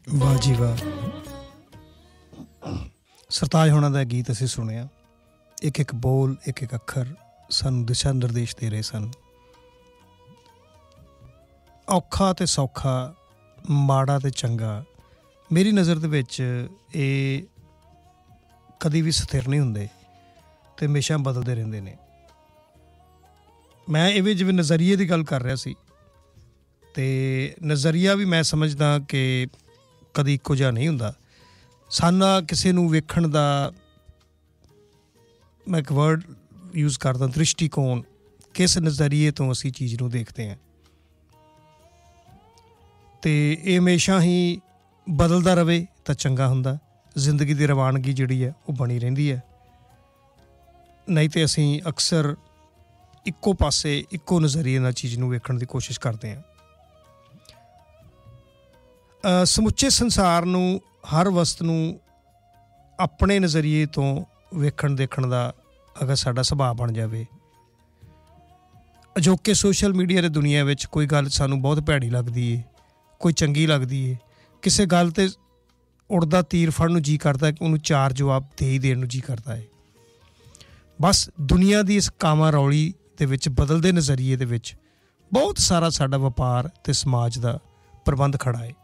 ਵਾਹ ਜੀ ਵਾਹ। ਸਰਤਾਜ ਹੋਣਾ ਦਾ ਗੀਤ ਅਸੀਂ ਸੁਣਿਆ। ਇੱਕ ਇੱਕ ਬੋਲ, ਇੱਕ ਇੱਕ ਅੱਖਰ ਸਾਨੂੰ ਦਿਸ਼ਾ ਨਿਰਦੇਸ਼ ਦੇ ਰਹੇ ਸਨ। ਔਖਾ ਅਤੇ ਸੌਖਾ, ਮਾੜਾ ਅਤੇ ਚੰਗਾ, ਮੇਰੀ ਨਜ਼ਰ ਦੇ ਵਿੱਚ ਇਹ ਕਦੀ ਵੀ ਸਥਿਰ ਨਹੀਂ ਹੁੰਦੇ ਅਤੇ ਹਮੇਸ਼ਾ ਬਦਲਦੇ ਰਹਿੰਦੇ ਨੇ। ਮੈਂ ਇਵੇਂ ਜਿਵੇਂ ਨਜ਼ਰੀਏ ਦੀ ਗੱਲ ਕਰ ਰਿਹਾ ਸੀ, ਅਤੇ ਨਜ਼ਰੀਆ ਵੀ ਮੈਂ ਸਮਝਦਾ ਕਿ ਕਦੀ ਇੱਕੋ ਜਿਹਾ ਨਹੀਂ ਹੁੰਦਾ। ਸਾਨੂੰ ਕਿਸੇ ਨੂੰ ਵੇਖਣ ਦਾ, ਮੈਂ ਇੱਕ ਵਰਡ ਯੂਜ਼ ਕਰਦਾ, ਦ੍ਰਿਸ਼ਟੀਕੋਣ, ਕਿਸ ਨਜ਼ਰੀਏ ਤੋਂ ਅਸੀਂ ਚੀਜ਼ ਨੂੰ ਦੇਖਦੇ ਹਾਂ, ਅਤੇ ਇਹ ਹਮੇਸ਼ਾ ਹੀ ਬਦਲਦਾ ਰਹੇ ਤਾਂ ਚੰਗਾ ਹੁੰਦਾ। ਜ਼ਿੰਦਗੀ ਦੀ ਰਵਾਨਗੀ ਜਿਹੜੀ ਹੈ ਉਹ ਬਣੀ ਰਹਿੰਦੀ ਹੈ। ਨਹੀਂ ਤਾਂ ਅਸੀਂ ਅਕਸਰ ਇੱਕੋ ਪਾਸੇ, ਇੱਕੋ ਨਜ਼ਰੀਏ ਨਾਲ ਚੀਜ਼ ਨੂੰ ਵੇਖਣ ਦੀ ਕੋਸ਼ਿਸ਼ ਕਰਦੇ ਹਾਂ। ਸਮੁੱਚੇ ਸੰਸਾਰ ਨੂੰ, ਹਰ ਵਸਤ ਨੂੰ ਆਪਣੇ ਨਜ਼ਰੀਏ ਤੋਂ ਵੇਖਣ ਦੇਖਣ ਦਾ ਅਗਰ ਸਾਡਾ ਸੁਭਾਅ ਬਣ ਜਾਵੇ। ਅਜੋਕੇ ਸੋਸ਼ਲ ਮੀਡੀਆ ਦੀ ਦੁਨੀਆ ਵਿੱਚ ਕੋਈ ਗੱਲ ਸਾਨੂੰ ਬਹੁਤ ਭੈੜੀ ਲੱਗਦੀ ਹੈ, ਕੋਈ ਚੰਗੀ ਲੱਗਦੀ ਹੈ, ਕਿਸੇ ਗੱਲ 'ਤੇ ਉੜਦਾ ਤੀਰ ਫੜਨ ਨੂੰ ਜੀਅ ਕਰਦਾ ਕਿ ਉਹਨੂੰ ਚਾਰ ਜਵਾਬ ਦੇ ਹੀ ਦੇਣ ਨੂੰ ਜੀਅ ਕਰਦਾ ਹੈ। ਬਸ ਦੁਨੀਆ ਦੀ ਇਸ ਕਾਵਾਂ ਰੌਲੀ ਦੇ ਵਿੱਚ, ਬਦਲਦੇ ਨਜ਼ਰੀਏ ਦੇ ਵਿੱਚ ਬਹੁਤ ਸਾਰਾ ਸਾਡਾ ਵਪਾਰ ਅਤੇ ਸਮਾਜ ਦਾ ਪ੍ਰਬੰਧ ਖੜ੍ਹਾ ਹੈ।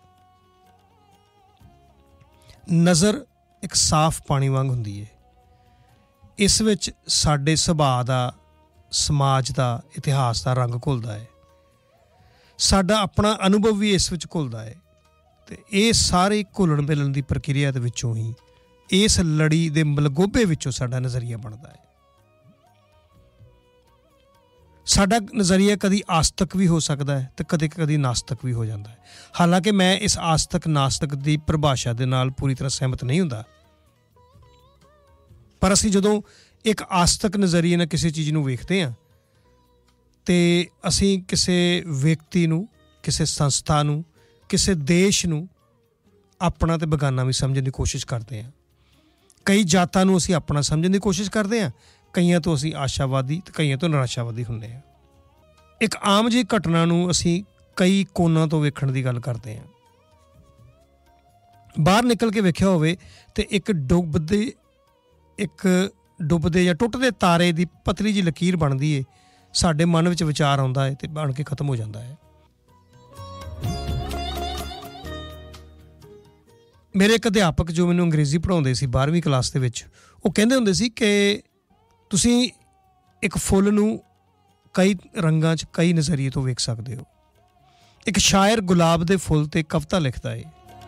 ਨਜ਼ਰ ਇੱਕ ਸਾਫ਼ ਪਾਣੀ ਵਾਂਗ ਹੁੰਦੀ ਹੈ। ਇਸ ਵਿੱਚ ਸਾਡੇ ਸੁਭਾਅ ਦਾ, ਸਮਾਜ ਦਾ, ਇਤਿਹਾਸ ਦਾ ਰੰਗ ਘੁਲਦਾ ਹੈ। ਸਾਡਾ ਆਪਣਾ ਅਨੁਭਵ ਵੀ ਇਸ ਵਿੱਚ ਘੁਲਦਾ ਹੈ, ਅਤੇ ਇਹ ਸਾਰੇ ਘੁਲਣ ਮਿਲਣ ਦੀ ਪ੍ਰਕਿਰਿਆ ਦੇ ਵਿੱਚੋਂ ਹੀ, ਇਸ ਲੜੀ ਦੇ ਮਲਗੋਬੇ ਵਿੱਚੋਂ ਸਾਡਾ ਨਜ਼ਰੀਆ ਬਣਦਾ ਹੈ। ਸਾਡਾ ਨਜ਼ਰੀਆ ਕਦੀ ਆਸਤਕ ਵੀ ਹੋ ਸਕਦਾ ਹੈ ਅਤੇ ਕਦੇ ਕਦੀ ਨਾਸਤਕ ਵੀ ਹੋ ਜਾਂਦਾ ਹੈ। ਹਾਲਾਂਕਿ ਮੈਂ ਇਸ ਆਸਤਕ ਨਾਸਤਕ ਦੀ ਪਰਿਭਾਸ਼ਾ ਦੇ ਨਾਲ ਪੂਰੀ ਤਰ੍ਹਾਂ ਸਹਿਮਤ ਨਹੀਂ ਹੁੰਦਾ, ਪਰ ਅਸੀਂ ਜਦੋਂ ਇੱਕ ਆਸਤਕ ਨਜ਼ਰੀਏ ਨਾਲ ਕਿਸੇ ਚੀਜ਼ ਨੂੰ ਵੇਖਦੇ ਹਾਂ ਅਤੇ ਅਸੀਂ ਕਿਸੇ ਵਿਅਕਤੀ ਨੂੰ, ਕਿਸੇ ਸੰਸਥਾ ਨੂੰ, ਕਿਸੇ ਦੇਸ਼ ਨੂੰ ਆਪਣਾ ਅਤੇ ਬੇਗਾਨਾ ਵੀ ਸਮਝਣ ਦੀ ਕੋਸ਼ਿਸ਼ ਕਰਦੇ ਹਾਂ। ਕਈ ਜਾਤਾਂ ਨੂੰ ਅਸੀਂ ਆਪਣਾ ਸਮਝਣ ਦੀ ਕੋਸ਼ਿਸ਼ ਕਰਦੇ ਹਾਂ, ਕਈਆਂ ਤੋਂ ਅਸੀਂ ਆਸ਼ਾਵਾਦੀ ਅਤੇ ਕਈਆਂ ਤੋਂ ਨਿਰਾਸ਼ਾਵਾਦੀ ਹੁੰਦੇ ਹਾਂ। ਇੱਕ ਆਮ ਜਿਹੀ ਘਟਨਾ ਨੂੰ ਅਸੀਂ ਕਈ ਕੋਣਾਂ ਤੋਂ ਵੇਖਣ ਦੀ ਗੱਲ ਕਰਦੇ ਹਾਂ। ਬਾਹਰ ਨਿਕਲ ਕੇ ਵੇਖਿਆ ਹੋਵੇ ਅਤੇ ਇੱਕ ਡੁੱਬਦੇ ਜਾਂ ਟੁੱਟਦੇ ਤਾਰੇ ਦੀ ਪਤਲੀ ਜਿਹੀ ਲਕੀਰ ਬਣਦੀ ਹੈ, ਸਾਡੇ ਮਨ ਵਿੱਚ ਵਿਚਾਰ ਆਉਂਦਾ ਹੈ ਅਤੇ ਬਣ ਕੇ ਖਤਮ ਹੋ ਜਾਂਦਾ ਹੈ। ਮੇਰੇ ਇੱਕ ਅਧਿਆਪਕ ਜੋ ਮੈਨੂੰ ਅੰਗਰੇਜ਼ੀ ਪੜ੍ਹਾਉਂਦੇ ਸੀ 12ਵੀਂ ਕਲਾਸ ਦੇ ਵਿੱਚ, ਉਹ ਕਹਿੰਦੇ ਹੁੰਦੇ ਸੀ ਕਿ ਤੁਸੀਂ ਇੱਕ ਫੁੱਲ ਨੂੰ ਕਈ ਰੰਗਾਂ 'ਚ, ਕਈ ਨਜ਼ਰੀਏ ਤੋਂ ਵੇਖ ਸਕਦੇ ਹੋ। ਇੱਕ ਸ਼ਾਇਰ ਗੁਲਾਬ ਦੇ ਫੁੱਲ 'ਤੇ ਕਵਿਤਾ ਲਿਖਦਾ ਹੈ,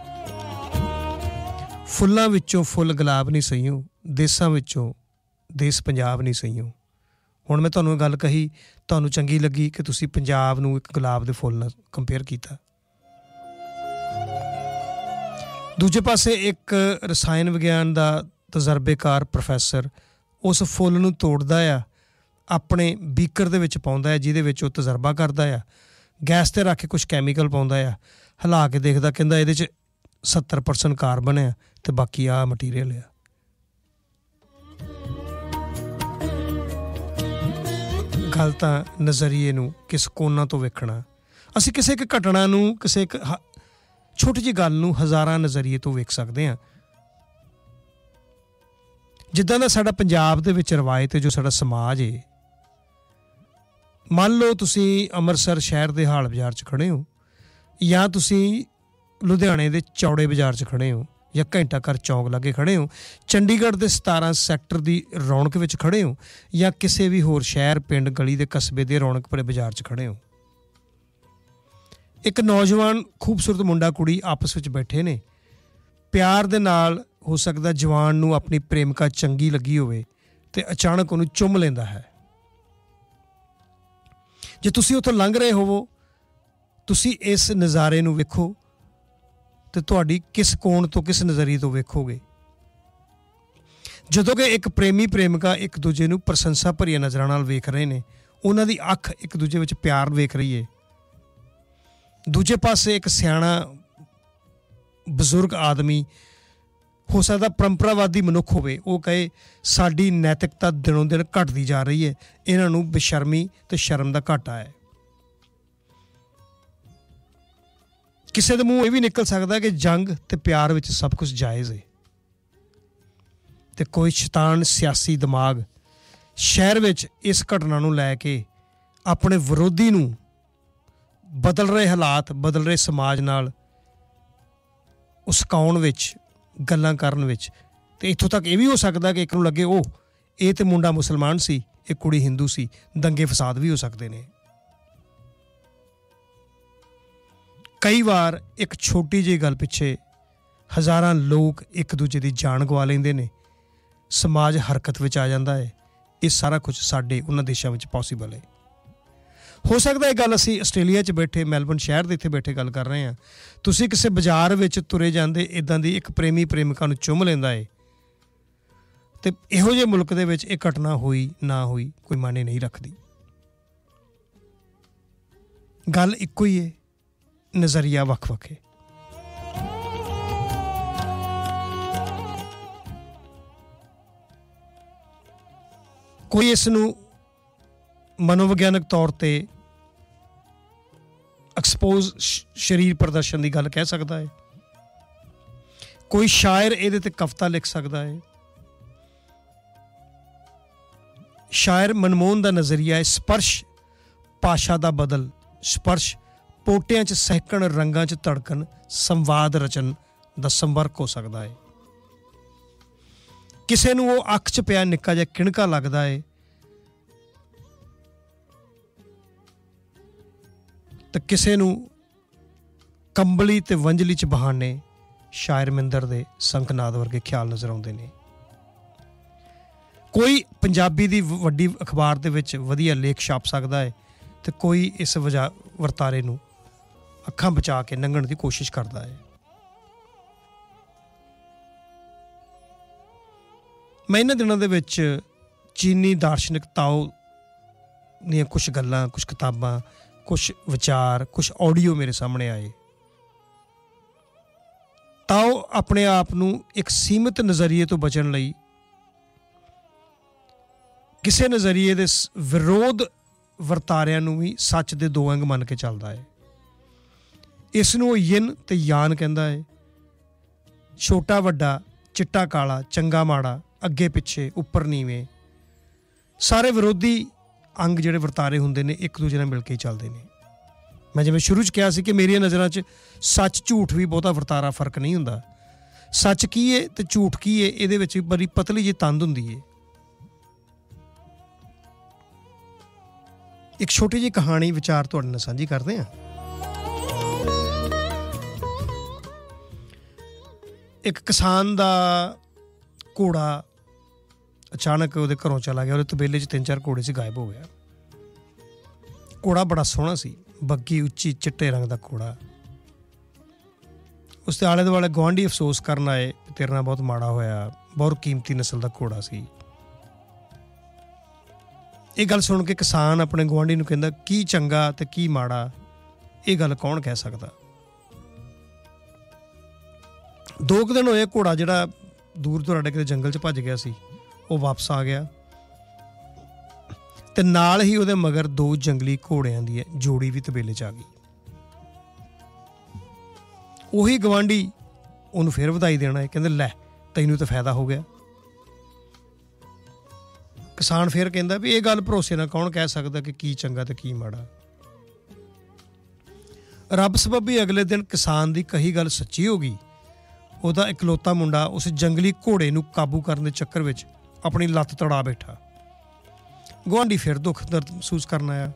ਫੁੱਲਾਂ ਵਿੱਚੋਂ ਫੁੱਲ ਗੁਲਾਬ ਨਹੀਂ ਸਈਓ, ਦੇਸਾਂ ਵਿੱਚੋਂ ਦੇਸ ਪੰਜਾਬ ਨਹੀਂ ਸਈਓ। ਹੁਣ ਮੈਂ ਤੁਹਾਨੂੰ ਇਹ ਗੱਲ ਕਹੀ, ਤੁਹਾਨੂੰ ਚੰਗੀ ਲੱਗੀ ਕਿ ਤੁਸੀਂ ਪੰਜਾਬ ਨੂੰ ਇੱਕ ਗੁਲਾਬ ਦੇ ਫੁੱਲ ਨਾਲ ਕੰਪੇਅਰ ਕੀਤਾ। ਦੂਜੇ ਪਾਸੇ ਇੱਕ ਰਸਾਇਣ ਵਿਗਿਆਨ ਦਾ ਤਜਰਬੇਕਾਰ ਪ੍ਰੋਫੈਸਰ ਉਸ ਫੁੱਲ ਨੂੰ ਤੋੜਦਾ ਆ, ਆਪਣੇ ਬੀਕਰ ਦੇ ਵਿੱਚ ਪਾਉਂਦਾ ਹੈ, ਜਿਹਦੇ ਵਿੱਚ ਉਹ ਤਜਰਬਾ ਕਰਦਾ ਆ, ਗੈਸ 'ਤੇ ਰੱਖ ਕੇ ਕੁਛ ਕੈਮੀਕਲ ਪਾਉਂਦਾ ਆ, ਹਿਲਾ ਕੇ ਦੇਖਦਾ, ਕਹਿੰਦਾ ਇਹਦੇ 'ਚ 70% ਕਾਰਬਨ ਆ ਅਤੇ ਬਾਕੀ ਆਹ ਮਟੀਰੀਅਲ ਆ। ਗੱਲ ਤਾਂ ਨਜ਼ਰੀਏ ਨੂੰ ਕਿਸ ਕੋਣਾਂ ਤੋਂ ਵੇਖਣਾ। ਅਸੀਂ ਕਿਸੇ ਇੱਕ ਘਟਨਾ ਨੂੰ, ਕਿਸੇ ਇੱਕ ਛੋਟੀ ਜਿਹੀ ਗੱਲ ਨੂੰ ਹਜ਼ਾਰਾਂ ਨਜ਼ਰੀਏ ਤੋਂ ਵੇਖ ਸਕਦੇ ਹਾਂ। ਜਿੱਦਾਂ ਦਾ ਸਾਡਾ ਪੰਜਾਬ ਦੇ ਵਿੱਚ ਰਵਾਇਤ ਹੈ, ਜੋ ਸਾਡਾ ਸਮਾਜ ਹੈ, ਮੰਨ ਲਓ ਤੁਸੀਂ ਅੰਮ੍ਰਿਤਸਰ ਸ਼ਹਿਰ ਦੇ ਹਾਲ ਬਾਜ਼ਾਰ 'ਚ ਖੜ੍ਹੇ ਹੋ, ਜਾਂ ਤੁਸੀਂ ਲੁਧਿਆਣੇ ਦੇ ਚੌੜੇ ਬਾਜ਼ਾਰ 'ਚ ਖੜ੍ਹੇ ਹੋ, ਜਾਂ ਘੰਟਾ ਘਰ ਚੌਂਕ ਲਾਗੇ ਖੜ੍ਹੇ ਹੋ, ਚੰਡੀਗੜ੍ਹ ਦੇ 17 ਸੈਕਟਰ ਦੀ ਰੌਣਕ ਵਿੱਚ ਖੜ੍ਹੇ ਹੋ, ਜਾਂ ਕਿਸੇ ਵੀ ਹੋਰ ਸ਼ਹਿਰ, ਪਿੰਡ, ਗਲੀ ਦੇ ਕਸਬੇ ਦੇ ਰੌਣਕ ਭਰੇ ਬਾਜ਼ਾਰ 'ਚ ਖੜ੍ਹੇ ਹੋ। ਇੱਕ ਨੌਜਵਾਨ ਖੂਬਸੂਰਤ ਮੁੰਡਾ ਕੁੜੀ ਆਪਸ ਵਿੱਚ ਬੈਠੇ ਨੇ, ਪਿਆਰ ਦੇ ਨਾਲ ਹੋ ਸਕਦਾ ਜਵਾਨ ਨੂੰ ਆਪਣੀ ਪ੍ਰੇਮਿਕਾ ਚੰਗੀ ਲੱਗੀ ਹੋਵੇ ਅਤੇ ਅਚਾਨਕ ਉਹਨੂੰ ਚੁੰਮ ਲੈਂਦਾ ਹੈ। ਜੇ ਤੁਸੀਂ ਉੱਥੋਂ ਲੰਘ ਰਹੇ ਹੋਵੋ, ਤੁਸੀਂ ਇਸ ਨਜ਼ਾਰੇ ਨੂੰ ਵੇਖੋ ਅਤੇ ਤੁਹਾਡੀ ਕਿਸ ਕੋਣ ਤੋਂ, ਕਿਸ ਨਜ਼ਰੀਏ ਤੋਂ ਵੇਖੋਗੇ। ਜਦੋਂ ਕਿ ਇੱਕ ਪ੍ਰੇਮੀ ਪ੍ਰੇਮਿਕਾ ਇੱਕ ਦੂਜੇ ਨੂੰ ਪ੍ਰਸ਼ੰਸਾ ਭਰੀਆਂ ਨਜ਼ਰਾਂ ਨਾਲ ਵੇਖ ਰਹੇ ਨੇ, ਉਹਨਾਂ ਦੀ ਅੱਖ ਇੱਕ ਦੂਜੇ ਵਿੱਚ ਪਿਆਰ ਵੇਖ ਰਹੀ ਹੈ। ਦੂਜੇ ਪਾਸੇ ਇੱਕ ਸਿਆਣਾ ਬਜ਼ੁਰਗ ਆਦਮੀ, ਹੋ ਸਕਦਾ ਪਰੰਪਰਾਵਾਦੀ ਮਨੁੱਖ ਹੋਵੇ, ਉਹ ਕਹੇ ਸਾਡੀ ਨੈਤਿਕਤਾ ਦਿਨੋਂ ਦਿਨ ਘਟਦੀ ਜਾ ਰਹੀ ਹੈ, ਇਹਨਾਂ ਨੂੰ ਬੇਸ਼ਰਮੀ ਅਤੇ ਸ਼ਰਮ ਦਾ ਘਾਟਾ ਹੈ। ਕਿਸੇ ਦੇ ਮੂੰਹ ਇਹ ਵੀ ਨਿਕਲ ਸਕਦਾ ਕਿ ਜੰਗ ਤੇ ਪਿਆਰ ਵਿੱਚ ਸਭ ਕੁਝ ਜਾਇਜ਼ ਹੈ, ਤੇ ਕੋਈ ਸ਼ੈਤਾਨ ਸਿਆਸੀ ਦਿਮਾਗ ਸ਼ਹਿਰ ਵਿੱਚ ਇਸ ਘਟਨਾ ਨੂੰ ਲੈ ਕੇ ਆਪਣੇ ਵਿਰੋਧੀ ਨੂੰ ਬਦਲ ਰਹੇ ਹਾਲਾਤ, ਬਦਲ ਰਹੇ ਸਮਾਜ ਨਾਲ ਉਸਕਾਉਣ ਵਿੱਚ, ਗੱਲਾਂ ਕਰਨ ਵਿੱਚ, ਤੇ ਇੱਥੋਂ ਤੱਕ ਇਹ ਵੀ ਹੋ ਸਕਦਾ ਕਿ ਇੱਕ ਨੂੰ ਲੱਗੇ ਇਹ ਤੇ ਮੁੰਡਾ ਮੁਸਲਮਾਨ ਸੀ, ਇਹ ਕੁੜੀ ਹਿੰਦੂ ਸੀ, ਦੰਗੇ ਫਸਾਦ ਵੀ ਹੋ ਸਕਦੇ ਨੇ। ਕਈ ਵਾਰ ਇੱਕ ਛੋਟੀ ਜਿਹੀ ਗੱਲ ਪਿੱਛੇ ਹਜ਼ਾਰਾਂ ਲੋਕ ਇੱਕ ਦੂਜੇ ਦੀ ਜਾਨ ਗਵਾ ਲੈਂਦੇ ਨੇ, ਸਮਾਜ ਹਰਕਤ ਵਿੱਚ ਆ ਜਾਂਦਾ ਹੈ। ਇਹ ਸਾਰਾ ਕੁਝ ਸਾਡੇ ਉਹਨਾਂ ਦੇਸ਼ਾਂ ਵਿੱਚ ਪੋਸੀਬਲ ਹੈ। ਹੋ ਸਕਦਾ ਇਹ ਗੱਲ ਅਸੀਂ ਆਸਟ੍ਰੇਲੀਆ 'ਚ ਬੈਠੇ, ਮੈਲਬਰਨ ਸ਼ਹਿਰ ਦੇ ਇੱਥੇ ਬੈਠੇ ਗੱਲ ਕਰ ਰਹੇ ਹਾਂ। ਤੁਸੀਂ ਕਿਸੇ ਬਾਜ਼ਾਰ ਵਿੱਚ ਤੁਰੇ ਜਾਂਦੇ ਇੱਦਾਂ ਦੀ ਇੱਕ ਪ੍ਰੇਮੀ ਪ੍ਰੇਮਿਕਾ ਨੂੰ ਚੁੰਮ ਲੈਂਦਾ ਹੈ, ਤੇ ਇਹੋ ਜਿਹੇ ਮੁਲਕ ਦੇ ਵਿੱਚ ਇਹ ਘਟਨਾ ਹੋਈ ਨਾ ਹੋਈ ਕੋਈ ਮਾਇਨੇ ਨਹੀਂ ਰੱਖਦੀ। ਗੱਲ ਇੱਕੋ ਹੀ ਹੈ, ਨਜ਼ਰੀਆ ਵੱਖ-ਵੱਖ ਹੈ। ਕੋਈ ਇਸ ਨੂੰ ਮਨੋਵਿਗਿਆਨਕ ਤੌਰ ਤੇ ਐਕਸਪੋਜ਼ ਸਰੀਰ ਪ੍ਰਦਰਸ਼ਨ ਦੀ ਗੱਲ ਕਹਿ ਸਕਦਾ ਹੈ, ਕੋਈ ਸ਼ਾਇਰ ਇਹਦੇ ਤੇ ਕਵਿਤਾ ਲਿਖ ਸਕਦਾ ਹੈ। ਸ਼ਾਇਰ ਮਨਮੋਹਨ ਦਾ ਨਜ਼ਰੀਆ ਹੈ ਸਪਰਸ਼ ਭਾਸ਼ਾ ਦਾ ਬਦਲ, ਸਪਰਸ਼ ਪੋਟਿਆਂ 'ਚ ਸਹਿਕਣ, ਰੰਗਾਂ 'ਚ ਧੜਕਣ, ਸੰਵਾਦ ਰਚਨ ਦਾ ਸੰਪਰਕ ਹੋ ਸਕਦਾ ਹੈ। ਕਿਸੇ ਨੂੰ ਉਹ ਅੱਖ 'ਚ ਪਿਆ ਨਿੱਕਾ ਜਿਹਾ ਕਿਣਕਾ ਲੱਗਦਾ ਹੈ, ਤੇ ਕਿਸੇ ਨੂੰ ਕੰਬਲੀ ਤੇ ਵੰਜਲੀ 'ਚ ਬਹਾਨੇ ਸ਼ਾਇਰ ਮਿੰਦਰ ਦੇ ਸੰਕਨਾਦ ਵਰਗੇ ਖਿਆਲ ਨਜ਼ਰ ਆਉਂਦੇ ਨੇ। ਕੋਈ ਪੰਜਾਬੀ ਦੀ ਵੱਡੀ ਅਖਬਾਰ ਦੇ ਵਿੱਚ ਵਧੀਆ ਲੇਖ ਛਾਪ ਸਕਦਾ ਹੈ, ਤੇ ਕੋਈ ਇਸ ਵਰਤਾਰੇ ਨੂੰ ਅੱਖਾਂ ਬਚਾ ਕੇ ਲੰਘਣ ਦੀ ਕੋਸ਼ਿਸ਼ ਕਰਦਾ ਹੈ। ਮੈਂ ਇਹਨਾਂ ਦਿਨਾਂ ਦੇ ਵਿੱਚ ਚੀਨੀ ਦਾਰਸ਼ਨਿਕ ਤਾਓ ਦੀਆਂ ਕੁਛ ਗੱਲਾਂ, ਕੁਛ ਕਿਤਾਬਾਂ, ਕੁਛ ਵਿਚਾਰ, ਕੁਛ ਆਡੀਓ ਮੇਰੇ ਸਾਹਮਣੇ ਆਏ। ਤਾਓ ਆਪਣੇ ਆਪ ਨੂੰ ਇੱਕ ਸੀਮਿਤ ਨਜ਼ਰੀਏ ਤੋਂ ਬਚਣ ਲਈ ਕਿਸੇ ਨਜ਼ਰੀਏ ਦੇ ਵਿਰੋਧ ਵਰਤਾਰਿਆਂ ਨੂੰ ਵੀ ਸੱਚ ਦੇ ਦੋ ਅੰਗ ਮੰਨ ਕੇ ਚੱਲਦਾ ਹੈ। ਇਸ ਨੂੰ ਉਹ ਯਿਨ ਤੇ ਯਾਨ ਕਹਿੰਦਾ ਹੈ। ਛੋਟਾ ਵੱਡਾ, ਚਿੱਟਾ ਕਾਲਾ, ਚੰਗਾ ਮਾੜਾ, ਅੱਗੇ ਪਿੱਛੇ, ਉੱਪਰ ਨੀਵੇਂ, ਸਾਰੇ ਵਿਰੋਧੀ ਅੰਗ ਜਿਹੜੇ ਵਰਤਾਰੇ ਹੁੰਦੇ ਨੇ ਇੱਕ ਦੂਜੇ ਨਾਲ ਮਿਲ ਕੇ ਹੀ ਚੱਲਦੇ ਨੇ। ਮੈਂ ਜਿਵੇਂ ਸ਼ੁਰੂ 'ਚ ਕਿਹਾ ਸੀ ਕਿ ਮੇਰੀਆਂ ਨਜ਼ਰਾਂ 'ਚ ਸੱਚ ਝੂਠ ਵੀ ਬਹੁਤਾ ਵਰਤਾਰਾ ਫਰਕ ਨਹੀਂ ਹੁੰਦਾ। ਸੱਚ ਕੀ ਹੈ ਤੇ ਝੂਠ ਕੀ ਹੈ, ਇਹਦੇ ਵਿੱਚ ਬੜੀ ਪਤਲੀ ਜਿਹੀ ਤੰਦ ਹੁੰਦੀ ਹੈ। ਇੱਕ ਛੋਟੀ ਜਿਹੀ ਕਹਾਣੀ ਵਿਚਾਰ ਤੁਹਾਡੇ ਨਾਲ ਸਾਂਝੀ ਕਰਦੇ ਹਾਂ। ਇੱਕ ਕਿਸਾਨ ਦਾ ਘੋੜਾ ਅਚਾਨਕ ਉਹਦੇ ਘਰੋਂ ਚਲਾ ਗਿਆ। ਉਹਦੇ ਤਬੇਲੇ 'ਚ 3-4 ਘੋੜੇ ਸੀ, ਗਾਇਬ ਹੋ ਗਿਆ। ਘੋੜਾ ਬੜਾ ਸੋਹਣਾ ਸੀ, ਬੱਗੀ ਉੱਚੀ ਚਿੱਟੇ ਰੰਗ ਦਾ ਘੋੜਾ। ਉਸ ਦੇ ਆਲੇ ਦੁਆਲੇ ਗੁਆਂਢੀ ਅਫਸੋਸ ਕਰਨ ਆਏ, ਤੇਰੇ ਨਾਲ ਬਹੁਤ ਮਾੜਾ ਹੋਇਆ, ਬਹੁਤ ਕੀਮਤੀ ਨਸਲ ਦਾ ਘੋੜਾ ਸੀ। ਇਹ ਗੱਲ ਸੁਣ ਕੇ ਕਿਸਾਨ ਆਪਣੇ ਗੁਆਂਢੀ ਨੂੰ ਕਹਿੰਦਾ, ਕੀ ਚੰਗਾ ਤੇ ਕੀ ਮਾੜਾ, ਇਹ ਗੱਲ ਕੌਣ ਕਹਿ ਸਕਦਾ। 2 ਦਿਨ ਹੋਏ, ਘੋੜਾ ਜਿਹੜਾ ਦੂਰ ਦੁਰਾਡੇ ਕਿਤੇ ਜੰਗਲ 'ਚ ਭੱਜ ਗਿਆ ਸੀ, ਉਹ ਵਾਪਸ ਆ ਗਿਆ, ਤੇ ਨਾਲ ਹੀ ਉਹਦੇ ਮਗਰ 2 ਜੰਗਲੀ ਘੋੜਿਆਂ ਦੀ ਜੋੜੀ ਵੀ ਤਬੇਲੇ 'ਚ ਆ ਗਈ। ਉਹੀ ਗਵਾਂਢੀ ਉਹਨੂੰ ਫਿਰ ਵਧਾਈ ਦੇਣਾ ਹੈ, ਕਹਿੰਦੇ ਲੈ ਤੈਨੂੰ ਤਾਂ ਫਾਇਦਾ ਹੋ ਗਿਆ। ਕਿਸਾਨ ਫਿਰ ਕਹਿੰਦਾ ਵੀ ਇਹ ਗੱਲ ਭਰੋਸੇ ਨਾਲ ਕੌਣ ਕਹਿ ਸਕਦਾ ਕਿ ਕੀ ਚੰਗਾ ਤੇ ਕੀ ਮਾੜਾ। ਰੱਬ ਸਬੱਬੀ ਅਗਲੇ ਦਿਨ ਕਿਸਾਨ ਦੀ ਕਹੀ ਗੱਲ ਸੱਚੀ ਹੋ ਗਈ। ਉਹਦਾ ਇਕਲੌਤਾ ਮੁੰਡਾ ਉਸ ਜੰਗਲੀ ਘੋੜੇ ਨੂੰ ਕਾਬੂ ਕਰਨ ਦੇ ਚੱਕਰ ਵਿੱਚ ਆਪਣੀ ਲੱਤ ਤੜਾ ਬੈਠਾ। ਗੁਆਂਢੀ ਫਿਰ ਦੁੱਖ ਦਰਦ ਮਹਿਸੂਸ ਕਰਨ ਆਇਆ।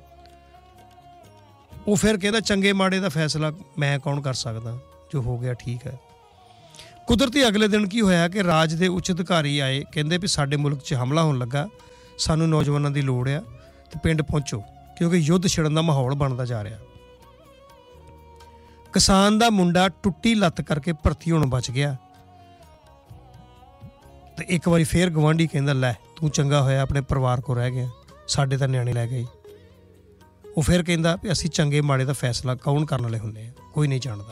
ਉਹ ਫਿਰ ਕਹਿੰਦਾ ਚੰਗੇ ਮਾੜੇ ਦਾ ਫੈਸਲਾ ਮੈਂ ਕੌਣ ਕਰ ਸਕਦਾ, ਜੋ ਹੋ ਗਿਆ ਠੀਕ ਹੈ। ਕੁਦਰਤੀ ਅਗਲੇ ਦਿਨ ਕੀ ਹੋਇਆ ਕਿ ਰਾਜ ਦੇ ਉੱਚ ਅਧਿਕਾਰੀ ਆਏ, ਕਹਿੰਦੇ ਵੀ ਸਾਡੇ ਮੁਲਕ 'ਚ ਹਮਲਾ ਹੋਣ ਲੱਗਾ, ਸਾਨੂੰ ਨੌਜਵਾਨਾਂ ਦੀ ਲੋੜ ਆ ਤੇ ਪਿੰਡ ਪਹੁੰਚੋ, ਕਿਉਂਕਿ ਯੁੱਧ ਛਿੜਨ ਦਾ ਮਾਹੌਲ ਬਣਦਾ ਜਾ ਰਿਹਾ। ਕਿਸਾਨ ਦਾ ਮੁੰਡਾ ਟੁੱਟੀ ਲੱਤ ਕਰਕੇ ਭਰਤੀ ਹੋਣ ਬਚ ਗਿਆ, ਤੇ ਇੱਕ ਵਾਰੀ ਫੇਰ ਗਵਾਂਢੀ ਕਹਿੰਦਾ ਲੈ ਤੂੰ ਚੰਗਾ ਹੋਇਆ ਆਪਣੇ ਪਰਿਵਾਰ ਕੋਲ ਰਹਿ ਗਿਆ, ਸਾਡੇ ਤਾਂ ਨਿਆਣੇ ਲੈ ਗਏ। ਉਹ ਫਿਰ ਕਹਿੰਦਾ ਵੀ ਅਸੀਂ ਚੰਗੇ ਮਾੜੇ ਦਾ ਫੈਸਲਾ ਕੌਣ ਕਰਨ ਵਾਲੇ ਹੁੰਦੇ ਆ, ਕੋਈ ਨਹੀਂ ਜਾਣਦਾ।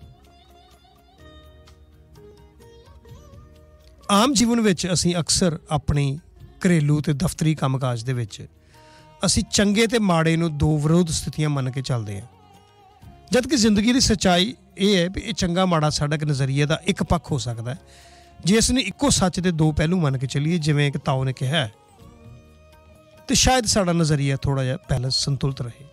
ਆਮ ਜੀਵਨ ਵਿੱਚ ਅਸੀਂ ਅਕਸਰ ਆਪਣੀ ਘਰੇਲੂ ਤੇ ਦਫ਼ਤਰੀ ਕੰਮਕਾਜ ਦੇ ਵਿੱਚ ਅਸੀਂ ਚੰਗੇ ਤੇ ਮਾੜੇ ਨੂੰ 2 ਵਿਰੋਧ ਸਥਿਤੀਆਂ ਮੰਨ ਕੇ ਚੱਲਦੇ ਹਾਂ, ਜਦ ਕਿ ਜ਼ਿੰਦਗੀ ਦੀ ਸੱਚਾਈ ਇਹ ਹੈ ਵੀ ਇਹ ਚੰਗਾ ਮਾੜਾ ਸਾਡਾ ਇੱਕ ਨਜ਼ਰੀਏ ਦਾ ਇੱਕ ਪੱਖ ਹੋ ਸਕਦਾ ਜੇ ਅਸੀਂ ਇੱਕੋ ਸੱਚ ਦੇ ਦੋ ਪਹਿਲੂ ਮੰਨ ਕੇ ਚੱਲੀਏ, ਜਿਵੇਂ ਕਿ ਤਾਓ ਨੇ ਕਿਹਾ, ਤੇ ਸ਼ਾਇਦ ਸਾਡਾ ਨਜ਼ਰੀਆ ਥੋੜ੍ਹਾ ਜਿਹਾ ਪਹਿਲਾਂ ਸੰਤੁਲਿਤ ਰਹੇ।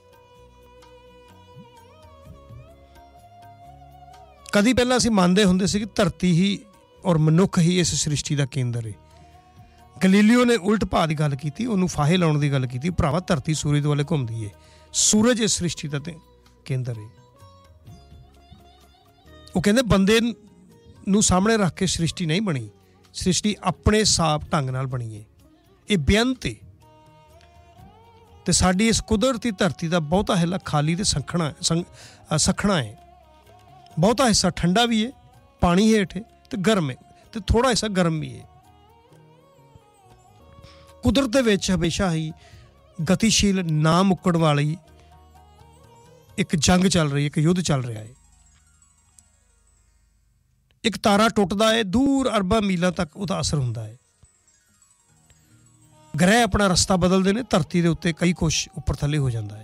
ਕਦੀ ਪਹਿਲਾਂ ਅਸੀਂ ਮੰਨਦੇ ਹੁੰਦੇ ਸੀ ਕਿ ਧਰਤੀ ਹੀ ਔਰ ਮਨੁੱਖ ਹੀ ਇਸ ਸ੍ਰਿਸ਼ਟੀ ਦਾ ਕੇਂਦਰ ਹੈ। ਗਲੀਲੀਓ ਨੇ ਉਲਟ ਭਾਅ ਦੀ ਗੱਲ ਕੀਤੀ, ਉਹਨੂੰ ਫਾਹੇ ਲਾਉਣ ਦੀ ਗੱਲ ਕੀਤੀ, ਭਰਾਵਾ ਧਰਤੀ ਸੂਰਜ ਦੇ ਵੱਲੇ ਘੁੰਮਦੀ ਏ, ਸੂਰਜ ਇਸ ਸ੍ਰਿਸ਼ਟੀ ਦਾ ਕੇਂਦਰ ਹੈ। ਉਹ ਕਹਿੰਦੇ ਬੰਦੇ ਨੂੰ ਸਾਹਮਣੇ ਰੱਖ ਕੇ ਸ੍ਰਿਸ਼ਟੀ ਨਹੀਂ ਬਣੀ, ਸ੍ਰਿਸ਼ਟੀ ਆਪਣੇ ਹਿਸਾਬ ਢੰਗ ਨਾਲ ਬਣੀ ਹੈ। ਇਹ ਬੇਅੰਤ ਹੈ ਤੇ ਸਾਡੀ ਇਸ ਕੁਦਰਤੀ ਧਰਤੀ ਦਾ ਬਹੁਤਾ ਹਿੱਲਾ ਖਾਲੀ ਤੇ ਸਖਣਾ ਹੈ। ਬਹੁਤਾ ਹਿੱਸਾ ਠੰਡਾ ਵੀ ਹੈ, ਪਾਣੀ ਹੇਠ ਹੈ, ਤੇ ਗਰਮ ਹੈ, ਤੇ ਥੋੜ੍ਹਾ ਹਿੱਸਾ ਗਰਮ ਵੀ ਹੈ। ਕੁਦਰਤ ਦੇ ਵਿੱਚ ਹਮੇਸ਼ਾ ਹੀ ਗਤੀਸ਼ੀਲ ਨਾ ਮੁੱਕਣ ਵਾਲੀ ਇੱਕ ਜੰਗ ਚੱਲ ਰਹੀ ਹੈ, ਇੱਕ ਯੁੱਧ ਚੱਲ ਰਿਹਾ ਹੈ। ਇੱਕ ਤਾਰਾ ਟੁੱਟਦਾ ਹੈ, ਦੂਰ ਅਰਬਾਂ ਮੀਲਾਂ ਤੱਕ ਉਹਦਾ ਅਸਰ ਹੁੰਦਾ ਹੈ। ਗ੍ਰਹਿ ਆਪਣਾ ਰਸਤਾ ਬਦਲਦੇ ਨੇ, ਧਰਤੀ ਦੇ ਉੱਤੇ ਕਈ ਕੁਛ ਉੱਪਰ ਥੱਲੇ ਹੋ ਜਾਂਦਾ ਹੈ।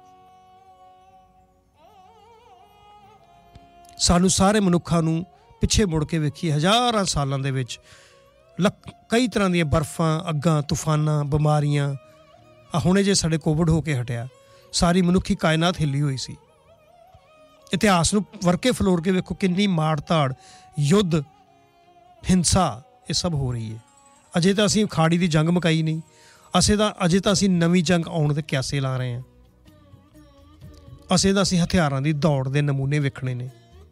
ਸਾਨੂੰ ਸਾਰੇ ਮਨੁੱਖਾਂ ਨੂੰ ਪਿੱਛੇ ਮੁੜ ਕੇ ਵੇਖੀਏ, ਹਜ਼ਾਰਾਂ ਸਾਲਾਂ ਦੇ ਵਿੱਚ ਕਈ ਤਰ੍ਹਾਂ ਦੀਆਂ ਬਰਫ਼ਾਂ, ਅੱਗਾਂ, ਤੂਫਾਨਾਂ, ਬਿਮਾਰੀਆਂ, ਹੁਣੇ ਜੇ ਸਾਡੇ ਕੋਵਿਡ ਹੋ ਕੇ ਹਟਿਆ, ਸਾਰੀ ਮਨੁੱਖੀ ਕਾਇਨਾਤ ਹਿੱਲੀ ਹੋਈ ਸੀ। ਇਤਿਹਾਸ ਨੂੰ ਵਰਕੇ ਫਲੋਰ ਕੇ ਵੇਖੋ, ਕਿੰਨੀ ਮਾੜ ਤਾੜ, ਯੁੱਧ, ਹਿੰਸਾ, ਇਹ ਸਭ ਹੋ ਰਹੀ ਹੈ। ਅਜੇ ਤਾਂ ਅਸੀਂ ਖਾੜੀ ਦੀ ਜੰਗ ਮੁਕਾਈ ਨਹੀਂ, ਅਜੇ ਤਾਂ ਅਸੀਂ ਨਵੀਂ ਜੰਗ ਆਉਣ ਦੇ ਕਿਆਸੇ ਲਾ ਰਹੇ ਹਾਂ। ਅਸੀਂ ਹਥਿਆਰਾਂ ਦੀ ਦੌੜ ਦੇ ਨਮੂਨੇ ਵੇਖਣੇ ਨੇ।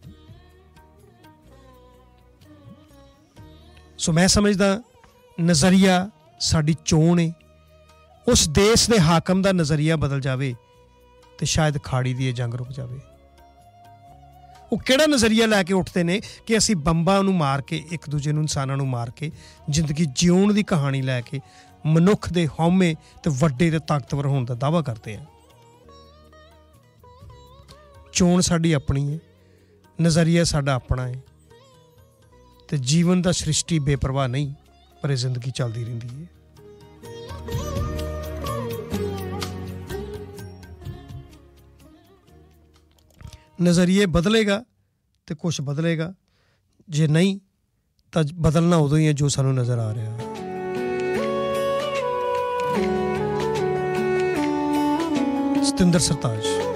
ਸੋ ਮੈਂ ਸਮਝਦਾ ਨਜ਼ਰੀਆ ਸਾਡੀ ਚੋਣ ਹੈ। ਉਸ ਦੇਸ਼ ਦੇ ਹਾਕਮ ਦਾ ਨਜ਼ਰੀਆ ਬਦਲ ਜਾਵੇ ਤੇ ਸ਼ਾਇਦ ਖਾੜੀ ਦੀ ਇਹ ਜੰਗ ਰੁਕ ਜਾਵੇ। ਉਹ ਕਿਹੜਾ ਨਜ਼ਰੀਆ ਲੈ ਕੇ ਉੱਠਦੇ ਨੇ ਕਿ ਅਸੀਂ ਬੰਬਾਂ ਨੂੰ ਮਾਰ ਕੇ, ਇੱਕ ਦੂਜੇ ਨੂੰ, ਇਨਸਾਨਾਂ ਨੂੰ ਮਾਰ ਕੇ ਜ਼ਿੰਦਗੀ ਜਿਉਣ ਦੀ ਕਹਾਣੀ ਲੈ ਕੇ ਮਨੁੱਖ ਦੇ ਹਉਮੈ ਤੇ ਵੱਡੇ ਤੇ ਤਾਕਤਵਰ ਹੋਣ ਦਾ ਦਾਅਵਾ ਕਰਦੇ ਆ। ਚੋਣ ਸਾਡੀ ਆਪਣੀ ਹੈ, ਨਜ਼ਰੀਆ ਸਾਡਾ ਆਪਣਾ ਹੈ, ਤੇ ਜੀਵਨ ਦਾ ਸ੍ਰਿਸ਼ਟੀ ਬੇਪਰਵਾਹ ਨਹੀਂ, ਪਰ ਇਹ ਜ਼ਿੰਦਗੀ ਚੱਲਦੀ ਰਹਿੰਦੀ ਹੈ। ਨਜ਼ਰੀਏ ਬਦਲੇਗਾ ਤੇ ਕੁਛ ਬਦਲੇਗਾ, ਜੇ ਨਹੀਂ ਤਾਂ ਬਦਲਣਾ ਉਦੋਂ ਹੀ ਹੈ ਜੋ ਸਾਨੂੰ ਨਜ਼ਰ ਆ ਰਿਹਾ ਹੈ। ਸਤਿੰਦਰ ਸਰਤਾਜ।